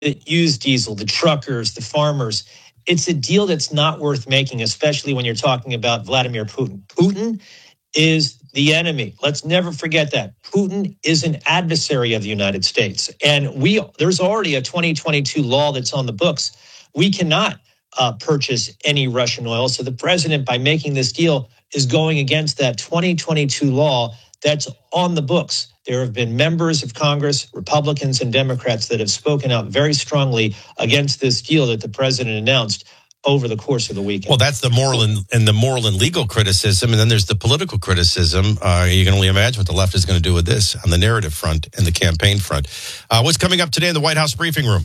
that use diesel, the truckers, the farmers. It's a deal that's not worth making, especially when you're talking about Vladimir Putin. Putin is the enemy. Let's never forget that. Putin is an adversary of the United States. And there's already a 2022 law that's on the books. We cannot purchase any Russian oil. So the president, by making this deal, is going against that 2022 law that's on the books. There have been members of Congress, Republicans and Democrats, that have spoken out very strongly against this deal that the president announced over the course of the weekend. Well, that's the moral and legal criticism, and then there's the political criticism. You can only imagine what the left is going to do with this on the narrative front and the campaign front. What's coming up today in the White House briefing room?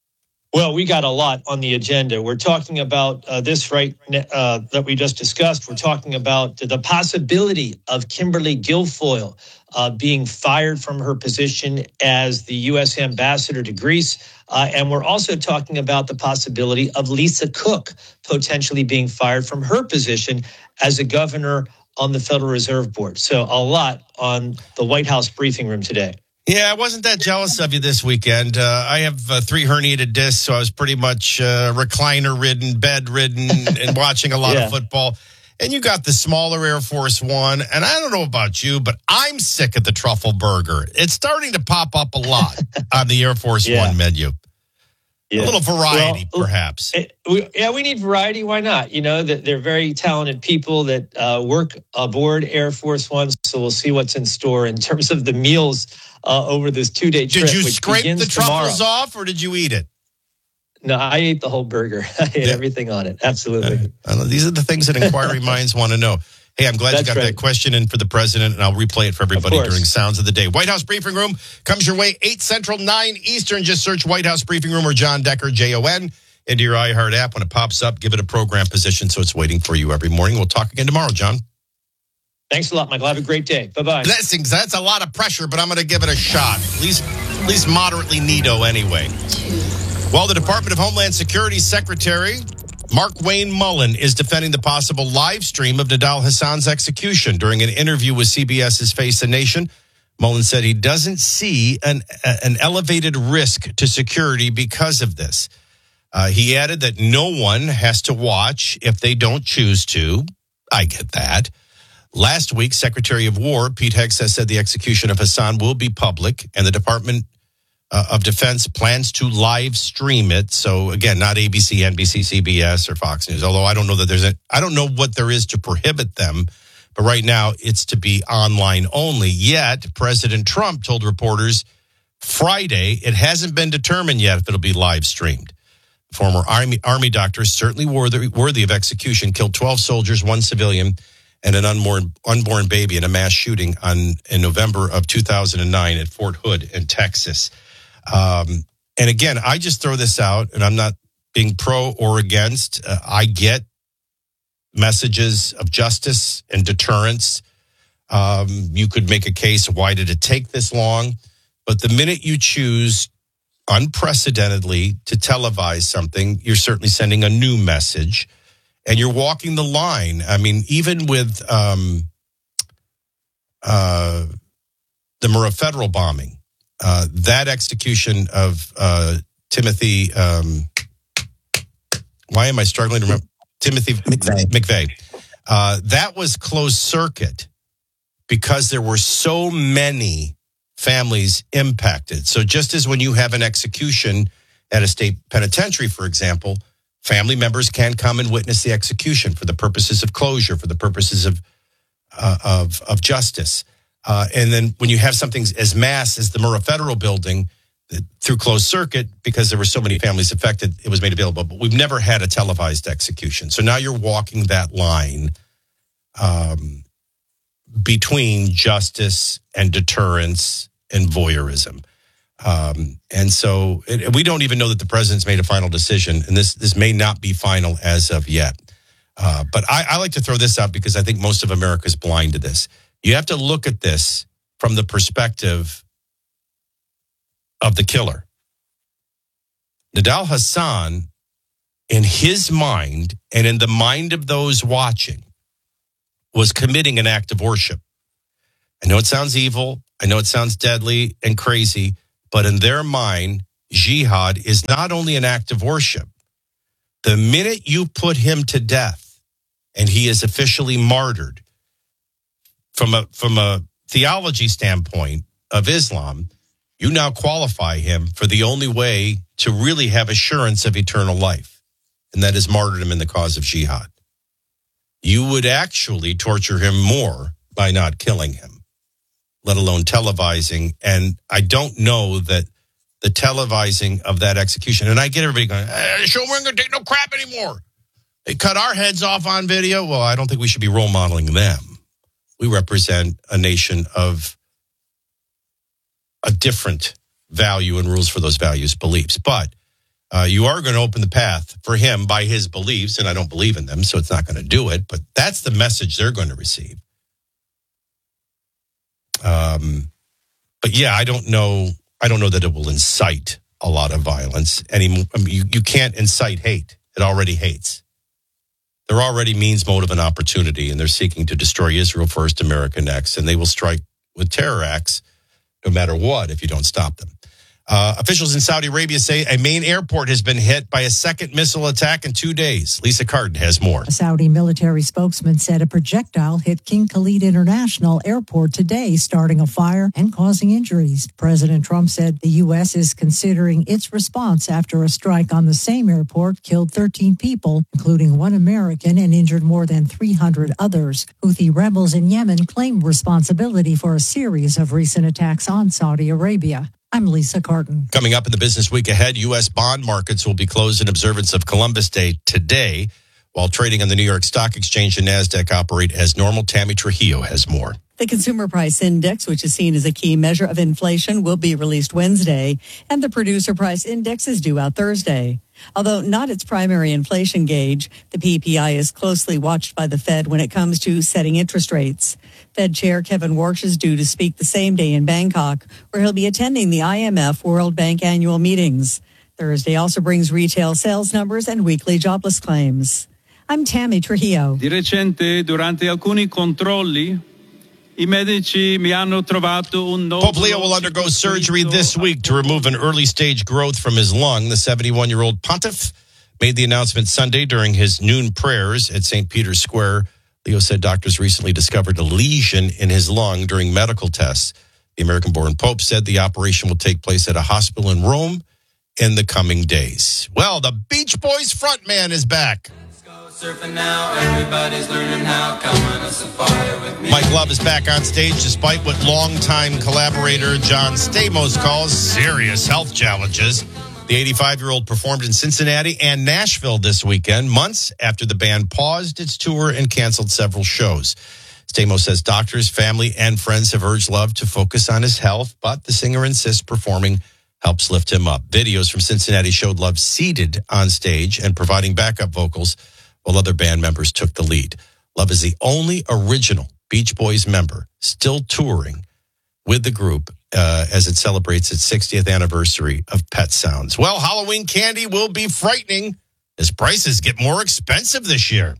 Well, we got a lot on the agenda. We're talking about this that we just discussed. We're talking about the possibility of Kimberly Guilfoyle being fired from her position as the U.S. ambassador to Greece. And we're also talking about the possibility of Lisa Cook potentially being fired from her position as a governor on the Federal Reserve Board. So a lot on the White House briefing room today. Yeah, I wasn't that jealous of you this weekend. I have 3 herniated discs, so I was pretty much recliner-ridden, bed-ridden, and watching a lot of football. And you got the smaller Air Force One. And I don't know about you, but I'm sick of the truffle burger. It's starting to pop up a lot on the Air Force One menu. Yeah. A little variety, perhaps. We need variety. Why not? You know, they're very talented people that work aboard Air Force One. So we'll see what's in store in terms of the meals over this 2-day trip. Did you scrape the truffles off, or did you eat it? No, I ate the whole burger. I ate everything on it. Absolutely. These are the things that inquiry minds want to know. Hey, I'm glad you got that question in for the president, and I'll replay it for everybody during Sounds of the Day. White House Briefing Room comes your way 8 Central, 9 Eastern. Just search White House Briefing Room or John Decker, Jon, into your iHeart app. When it pops up, give it a program position so it's waiting for you every morning. We'll talk again tomorrow, John. Thanks a lot, Michael. Have a great day. Bye-bye. Blessings. That's a lot of pressure, but I'm going to give it a shot. At least moderately neato anyway. Well, the Department of Homeland Security Secretary Mark Wayne Mullen is defending the possible live stream of Nidal Hasan's execution. During an interview with CBS's Face the Nation, Mullen said he doesn't see an elevated risk to security because of this. He added that no one has to watch if they don't choose to. I get that. Last week, Secretary of War Pete Hegseth said the execution of Hasan will be public, and the Department of Defense plans to live stream it. So again, not ABC, NBC, CBS, or Fox News. Although I don't know that I don't know what there is to prohibit them. But right now, it's to be online only. Yet, President Trump told reporters Friday it hasn't been determined yet if it'll be live streamed. Former Army doctor, certainly worthy of execution, killed 12 soldiers, 1 civilian, and an unborn baby in a mass shooting in November of 2009 at Fort Hood in Texas. And again, I just throw this out, and I'm not being pro or against. I get messages of justice and deterrence. You could make a case, why did it take this long? But the minute you choose unprecedentedly to televise something, you're certainly sending a new message, and you're walking the line. I mean, even with the Murrah Federal bombing, that execution of Timothy, why am I struggling to remember? Timothy McVeigh. That was closed circuit because there were so many families impacted. So just as when you have an execution at a state penitentiary, for example, family members can come and witness the execution for the purposes of closure, for the purposes of justice. And then when you have something as mass as the Murrah Federal building, through closed circuit, because there were so many families affected, it was made available. But we've never had a televised execution. So now you're walking that line between justice and deterrence and voyeurism. And so we don't even know that the president's made a final decision, and this may not be final as of yet. But I like to throw this out because I think most of America is blind to this. You have to look at this from the perspective of the killer. Nidal Hasan, in his mind and in the mind of those watching, was committing an act of worship. I know it sounds evil. I know it sounds deadly and crazy, but in their mind, jihad is not only an act of worship. The minute you put him to death and he is officially martyred, from a theology standpoint of Islam, you now qualify him for the only way to really have assurance of eternal life, and that is martyrdom in the cause of jihad. You would actually torture him more by not killing him, let alone televising. And I don't know that the televising of that execution, and I get everybody going, show we're going to take no crap anymore. They cut our heads off on video. Well, I don't think we should be role modeling them. We represent a nation of a different value and rules for those values, beliefs. But you are going to open the path for him by his beliefs, and I don't believe in them, so it's not going to do it. But that's the message they're going to receive. But yeah, I don't know that it will incite a lot of violence anymore. I mean, you can't incite hate. It already hates. They're already means, motive, and opportunity, and they're seeking to destroy Israel first, America next, and they will strike with terror acts no matter what if you don't stop them. Officials in Saudi Arabia say a main airport has been hit by a second missile attack in 2 days. Lisa Carden has more. A Saudi military spokesman said a projectile hit King Khalid International Airport today, starting a fire and causing injuries. President Trump said the U.S. is considering its response after a strike on the same airport killed 13 people, including one American, and injured more than 300 others. Houthi rebels in Yemen claim responsibility for a series of recent attacks on Saudi Arabia. I'm Lisa Carton. Coming up in the business week ahead, U.S. bond markets will be closed in observance of Columbus Day today, while trading on the New York Stock Exchange and NASDAQ operate as normal. Tammy Trujillo has more. The Consumer Price Index, which is seen as a key measure of inflation, will be released Wednesday, and the Producer Price Index is due out Thursday. Although not its primary inflation gauge, the PPI is closely watched by the Fed when it comes to setting interest rates. Fed Chair Kevin Warsh is due to speak the same day in Bangkok, where he'll be attending the IMF World Bank annual meetings. Thursday also brings retail sales numbers and weekly jobless claims. I'm Tammy Trujillo. Di recente, durante alcuni controlli, I medici mi hanno trovato un Pope Leo will undergo surgery this week to remove an early-stage growth from his lung. The 71-year-old pontiff made the announcement Sunday during his noon prayers at St. Peter's Square. Leo said doctors recently discovered a lesion in his lung during medical tests. The American-born Pope said the operation will take place at a hospital in Rome in the coming days. Well, the Beach Boys frontman is back. Surfing now, everybody's learning how. Come on a safari with me. Mike Love is back on stage despite what longtime collaborator John Stamos calls serious health challenges. The 85-year-old performed in Cincinnati and Nashville this weekend, months after the band paused its tour and canceled several shows. Stamos says doctors, family, and friends have urged Love to focus on his health, but the singer insists performing helps lift him up. Videos from Cincinnati showed Love seated on stage and providing backup vocals, while other band members took the lead. Love is the only original Beach Boys member still touring with the group as it celebrates its 60th anniversary of Pet Sounds. Well, Halloween candy will be frightening as prices get more expensive this year.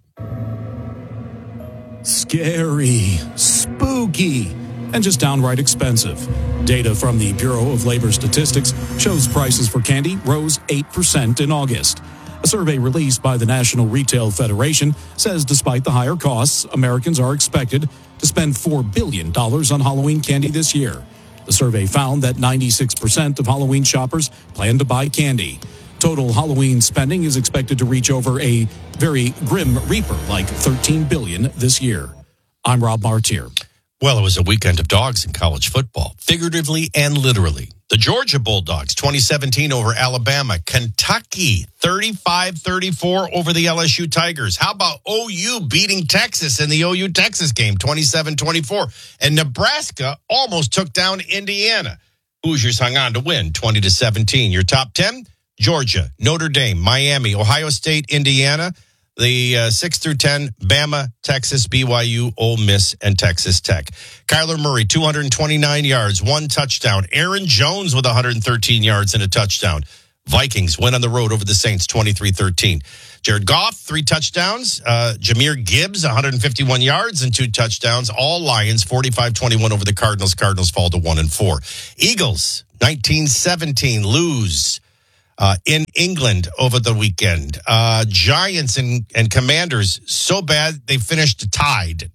Scary, spooky, and just downright expensive. Data from the Bureau of Labor Statistics shows prices for candy rose 8% in August. A survey released by the National Retail Federation says despite the higher costs, Americans are expected to spend $4 billion on Halloween candy this year. The survey found that 96% of Halloween shoppers plan to buy candy. Total Halloween spending is expected to reach over a very grim reaper like $13 billion this year. I'm Rob Martier. Well, it was a weekend of dogs in college football, figuratively and literally. The Georgia Bulldogs, 2017 over Alabama. Kentucky, 35-34 over the LSU Tigers. How about OU beating Texas in the OU-Texas game, 27-24? And Nebraska almost took down Indiana. Hoosiers hung on to win, 20-17. Your top 10, Georgia, Notre Dame, Miami, Ohio State, Indiana. The 6 through 10, Bama, Texas, BYU, Ole Miss, and Texas Tech. Kyler Murray, 229 yards, 1 touchdown. Aaron Jones with 113 yards and a touchdown. Vikings win on the road over the Saints 23-13. Jared Goff, 3 touchdowns. Jahmyr Gibbs, 151 yards and 2 touchdowns. All Lions, 45-21 over the Cardinals. Cardinals fall to 1-4. Eagles, 19-17, lose in England over the weekend. Giants and Commanders, so bad they finished tied,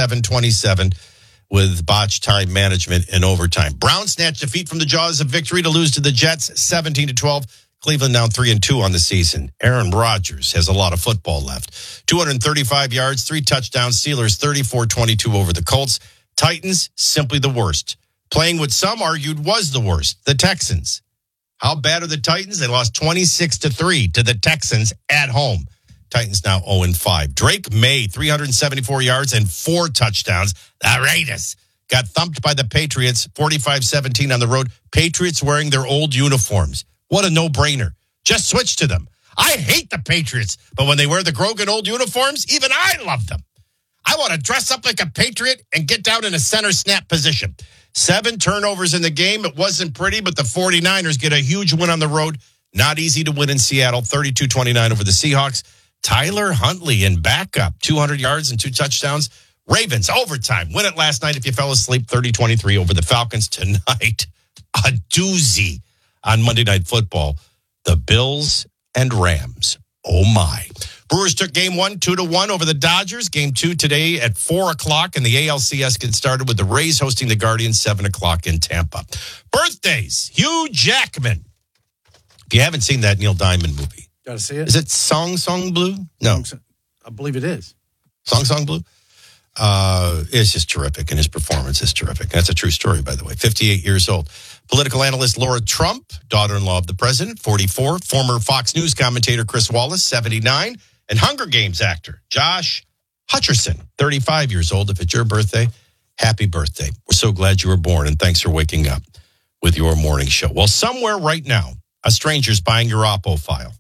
27-27 with botched time management in overtime. Browns snatched defeat from the jaws of victory to lose to the Jets, 17-12. Cleveland now 3-2 on the season. Aaron Rodgers has a lot of football left. 235 yards, 3 touchdowns. Steelers 34-22 over the Colts. Titans, simply the worst. Playing what some argued was the worst, the Texans. How bad are the Titans? They lost 26-3 to the Texans at home. Titans now 0-5. Drake May, 374 yards and 4 touchdowns. The Raiders got thumped by the Patriots, 45-17 on the road. Patriots wearing their old uniforms. What a no-brainer. Just switch to them. I hate the Patriots, but when they wear the Grogan old uniforms, even I love them. I want to dress up like a Patriot and get down in a center snap position. 7 turnovers in the game. It wasn't pretty, but the 49ers get a huge win on the road. Not easy to win in Seattle, 32-29 over the Seahawks. Tyler Huntley in backup, 200 yards and 2 touchdowns. Ravens, overtime. Win it last night if you fell asleep, 30-23 over the Falcons. Tonight, a doozy on Monday Night Football. The Bills and Rams. Oh, my. Brewers took game 1, 2-1 over the Dodgers. Game 2 today at 4 o'clock, and the ALCS gets started with the Rays hosting the Guardians, 7 o'clock in Tampa. Birthdays, Hugh Jackman. If you haven't seen that Neil Diamond movie. Got to see it. Is it Song Song Blue? No. I believe it is. Song Song Blue? It's just terrific, and his performance is terrific. That's a true story, by the way. 58 years old. Political analyst Laura Trump, daughter-in-law of the president, 44. Former Fox News commentator Chris Wallace, 79. And Hunger Games actor Josh Hutcherson, 35 years old. If it's your birthday, happy birthday. We're so glad you were born, and thanks for waking up with your morning show. Well, somewhere right now, a stranger's buying your Oppo file.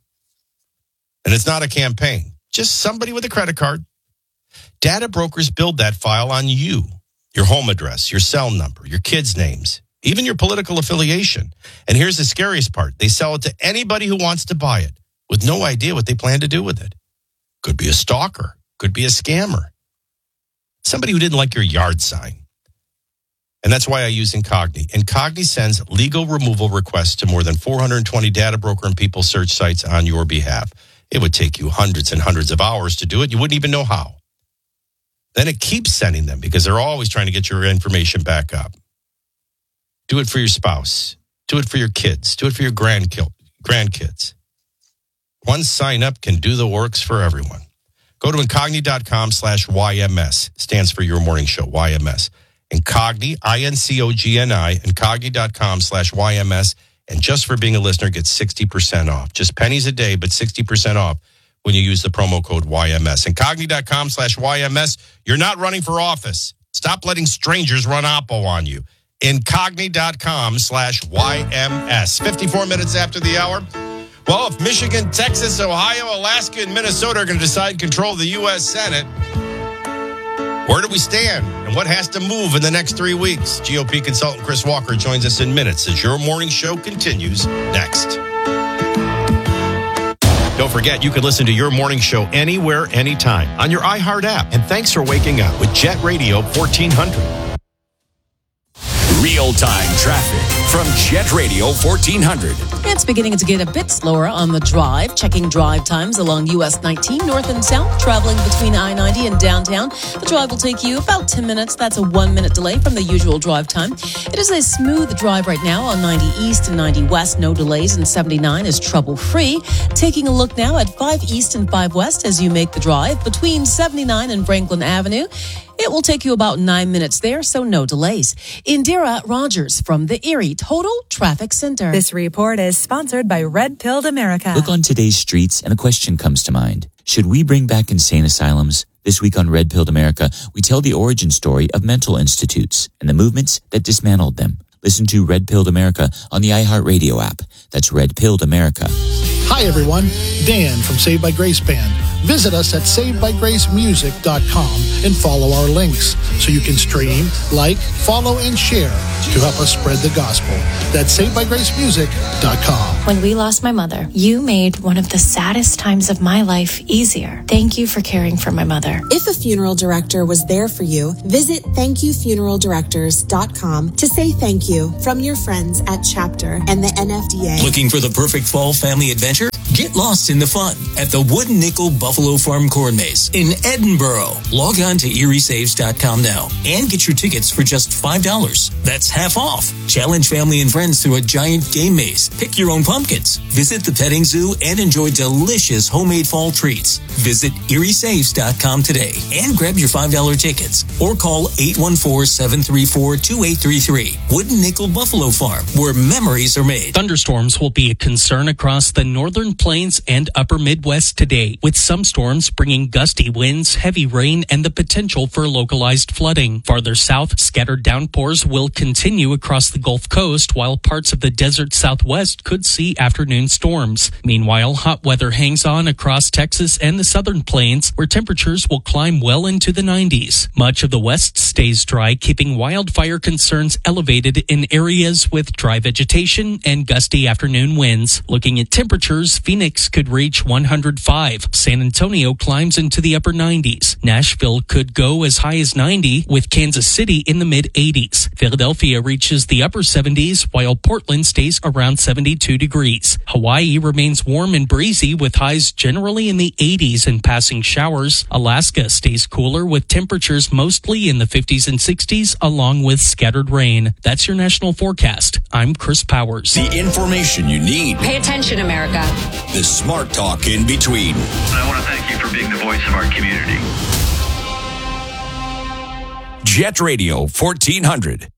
And it's not a campaign, just somebody with a credit card. Data brokers build that file on you, your home address, your cell number, your kids' names, even your political affiliation. And here's the scariest part. They sell it to anybody who wants to buy it with no idea what they plan to do with it. Could be a stalker, could be a scammer, somebody who didn't like your yard sign. And that's why I use Incogni. Incogni sends legal removal requests to more than 420 data broker and people search sites on your behalf. It would take you hundreds and hundreds of hours to do it. You wouldn't even know how. Then it keeps sending them because they're always trying to get your information back up. Do it for your spouse. Do it for your kids. Do it for your grandkids. One sign up can do the works for everyone. Go to incogni.com/YMS. Stands for your morning show, YMS. Incogni, INCOGNI, incogni.com/YMS. And just for being a listener, get 60% off. Just pennies a day, but 60% off when you use the promo code YMS. Incogni.com/YMS. You're not running for office. Stop letting strangers run Oppo on you. Incogni.com/YMS. 54 minutes after the hour. Well, if Michigan, Texas, Ohio, Alaska, and Minnesota are going to decide control of the U.S. Senate, where do we stand? And what has to move in the next 3 weeks? GOP consultant Chris Walker joins us in minutes as your morning show continues next. Don't forget, you can listen to your morning show anywhere, anytime on your iHeart app. And thanks for waking up with Jet Radio 1400. Real-time traffic from Jet Radio 1400. It's beginning to get a bit slower on the drive. Checking drive times along US 19 north and south, traveling between I-90 and downtown. The drive will take you about 10 minutes. That's a 1-minute delay from the usual drive time. It is a smooth drive right now on 90 east and 90 west. No delays, and 79 is trouble-free. Taking a look now at 5 east and 5 west as you make the drive between 79 and Franklin Avenue. It will take you about 9 minutes there, so no delays. Indira Rogers from the Erie Total Traffic Center. This report is sponsored by Red Pilled America. Look on today's streets and a question comes to mind. Should we bring back insane asylums? This week on Red Pilled America, we tell the origin story of mental institutes and the movements that dismantled them. Listen to Red Pilled America on the iHeartRadio app. That's Red Pilled America. Hi, everyone. Dan from Saved by Grace Band. Visit us at SavedByGraceMusic.com and follow our links so you can stream, like, follow, and share to help us spread the gospel. That's SavedByGraceMusic.com. When we lost my mother, you made one of the saddest times of my life easier. Thank you for caring for my mother. If a funeral director was there for you, visit thankyoufuneraldirectors.com to say thank you from your friends at Chapter and the NFDA. Looking for the perfect fall family adventure? Get lost in the fun at the Wood Nickel Buffalo Farm Corn Maze in Edinburgh. Log on to eriesaves.com now and get your tickets for just $5. That's half off. Challenge family and friends through a giant game maze. Pick your own pumpkins. Visit the petting zoo and enjoy delicious homemade fall treats. Visit eriesaves.com today and grab your $5 tickets or call 814-734-2833. Wood Nickel Buffalo Farm, where memories are made. Thunderstorms will be a concern across the northern plains and upper Midwest today, with some storms bringing gusty winds, heavy rain, and the potential for localized flooding. Farther south, scattered downpours will continue across the Gulf Coast, while parts of the desert Southwest could see afternoon storms. Meanwhile, hot weather hangs on across Texas and the southern plains, where temperatures will climb well into the 90s. Much of the west stays dry, keeping wildfire concerns elevated in areas with dry vegetation and gusty afternoon winds. Looking at temperatures, Phoenix could reach 105. San Antonio climbs into the upper 90s. Nashville could go as high as 90, with Kansas City in the mid-80s. Philadelphia reaches the upper 70s, while Portland stays around 72 degrees. Hawaii remains warm and breezy, with highs generally in the 80s and passing showers. Alaska stays cooler, with temperatures mostly in the 50s and 60s, along with scattered rain. That's your national forecast. I'm Chris Powers. The information you need. Pay attention, America. The smart talk in between. I want to thank you for being the voice of our community. Jet Radio 1400.